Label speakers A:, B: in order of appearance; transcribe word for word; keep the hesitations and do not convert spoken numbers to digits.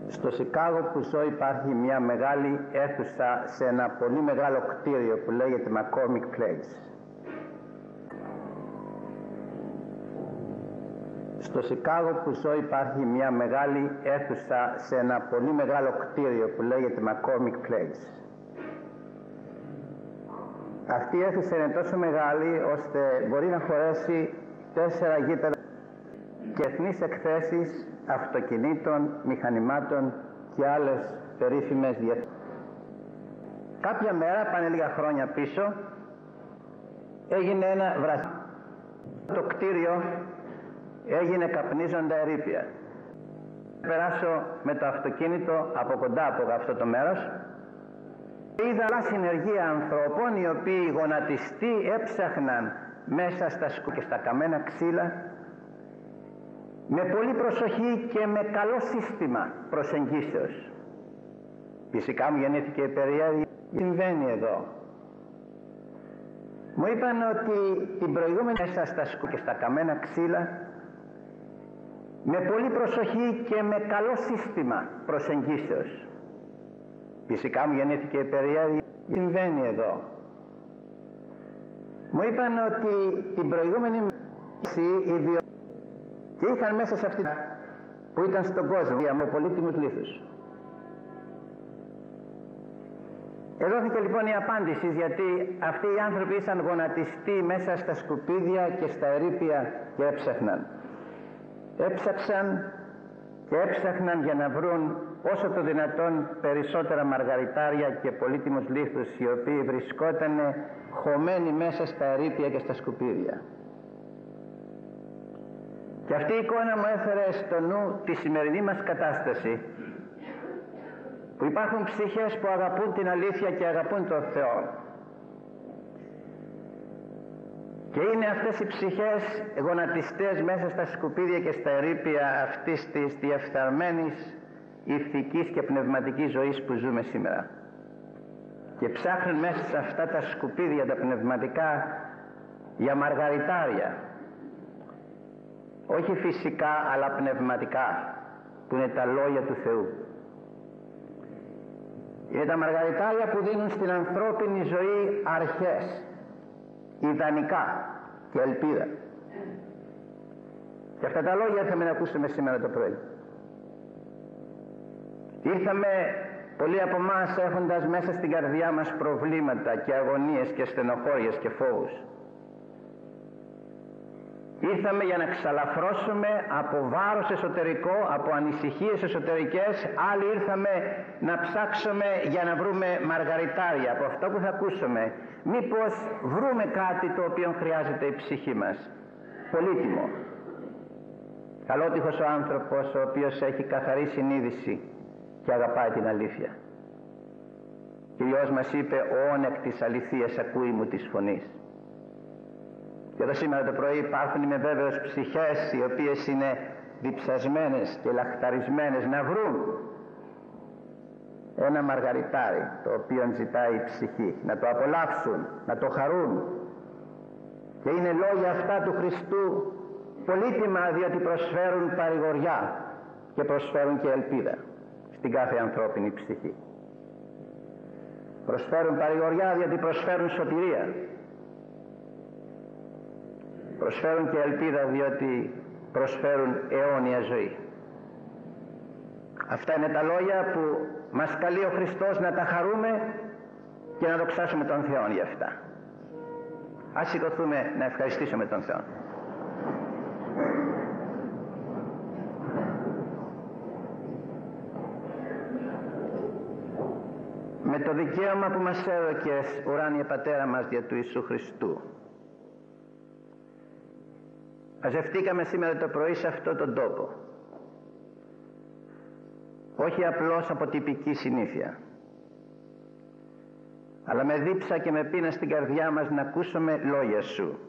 A: Στο Σικάγο που ζω υπάρχει μια μεγάλη αίθουσα σε ένα πολύ μεγάλο κτίριο που λέγεται McCormick Place. Στο Σικάγο που ζω υπάρχει μια μεγάλη αίθουσα σε ένα πολύ μεγάλο κτίριο που λέγεται McCormick Place. Αυτή η αίθουσα είναι τόσο μεγάλη ώστε μπορεί να χωρέσει τέσσερα γήπεδα και εθνείς εκθέσεις αυτοκινήτων, μηχανημάτων και άλλες περίφημες διεθνείς. Κάποια μέρα, πάνε λίγα χρόνια πίσω, έγινε ένα βρασί. Το κτίριο έγινε καπνίζοντα ερείπια. Περάσω με το αυτοκίνητο από κοντά από αυτό το μέρος. Είδα άλλα συνεργεία ανθρώπων οι οποίοι γονατιστοί έψαχναν μέσα στα σκουπίδια και στα καμένα ξύλα με πολύ προσοχή και με καλό σύστημα προσεγγίσεως. Φυσικά μου γεννήθηκε η περιέργεια. Συμβαίνει εδώ. Μου είπαν ότι την προηγούμενη μέσα στα σκουπίδια και στα καμένα ξύλα με πολύ προσοχή και με καλό σύστημα προσεγγίσεως. Φυσικά μου γεννήθηκε η περιέργεια. Συμβαίνει εδώ. Μου είπαν ότι την προηγούμενη οι δύο και είχαν μέσα σε αυτή που ήταν στον κόσμο με πολύτιμους λίθους. Εδόθηκε λοιπόν η απάντηση, γιατί αυτοί οι άνθρωποι ήσαν γονατιστοί μέσα στα σκουπίδια και στα ερείπια και έψαχναν. Έψαξαν και έψαχναν για να βρουν όσο το δυνατόν περισσότερα μαργαριτάρια και πολύτιμους λίθους, οι οποίοι βρισκόταν χωμένοι μέσα στα ερείπια και στα σκουπίδια. Και αυτή η εικόνα μου έφερε στο νου τη σημερινή μας κατάσταση, που υπάρχουν ψυχές που αγαπούν την αλήθεια και αγαπούν τον Θεό. Και είναι αυτές οι ψυχές γονατιστές μέσα στα σκουπίδια και στα ερείπια αυτής της διεφθαρμένης ηθικής και πνευματικής ζωής που ζούμε σήμερα. Και ψάχνουν μέσα σε αυτά τα σκουπίδια τα πνευματικά για μαργαριτάρια. Όχι φυσικά, αλλά πνευματικά, που είναι τα λόγια του Θεού. Είναι τα μαργαριτάρια που δίνουν στην ανθρώπινη ζωή αρχές, ιδανικά και ελπίδα. Και αυτά τα λόγια ήρθαμε να ακούσουμε σήμερα το πρωί. Ήρθαμε πολλοί από εμάς έχοντας μέσα στην καρδιά μας προβλήματα και αγωνίες και στενοχώριες και φόβους. Ήρθαμε για να ξαλαφρώσουμε από βάρος εσωτερικό, από ανησυχίες εσωτερικές. Άλλοι ήρθαμε να ψάξουμε για να βρούμε μαργαριτάρια από αυτό που θα ακούσουμε. Μήπως βρούμε κάτι το οποίο χρειάζεται η ψυχή μας. Πολύτιμο. Καλότυχος ο άνθρωπος ο οποίος έχει καθαρή συνείδηση και αγαπάει την αλήθεια. Και ο Υιός μας είπε, ο όνεκ της αληθείας ακούει μου της φωνής. Και εδώ σήμερα το πρωί υπάρχουν, είμαι βέβαιος, ψυχές οι οποίες είναι διψασμένες και λαχταρισμένες να βρουν ένα μαργαριτάρι το οποίο ζητάει η ψυχή, να το απολαύσουν, να το χαρούν. Και είναι λόγια αυτά του Χριστού πολύτιμα, διότι προσφέρουν παρηγοριά και προσφέρουν και ελπίδα στην κάθε ανθρώπινη ψυχή. Προσφέρουν παρηγοριά διότι προσφέρουν σωτηρία. Προσφέρουν και ελπίδα διότι προσφέρουν αιώνια ζωή. Αυτά είναι τα λόγια που μας καλεί ο Χριστός να τα χαρούμε και να δοξάσουμε τον Θεό για αυτά. Ας σηκωθούμε να ευχαριστήσουμε τον Θεό. Με το δικαίωμα που μας έδωκες, ουράνιε Πατέρα μας, δια του Ιησού Χριστού, μαζευτήκαμε σήμερα το πρωί σε αυτόν τον τόπο. Όχι απλώς από τυπική συνήθεια, αλλά με δίψα και με πείνα στην καρδιά μας να ακούσουμε λόγια Σου.